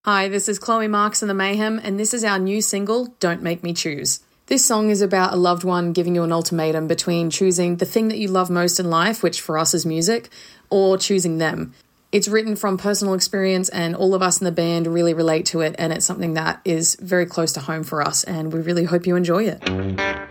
Hi, this is Chloe Marks and the Mayhem, and this is our new single, Don't Make Me Choose. This song is about a loved one giving you an ultimatum between choosing the thing that you love most in life, which for us is music, or choosing them. It's written from personal experience, and all of us in the band really relate to it, and it's something that is very close to home for us, and we really hope you enjoy it.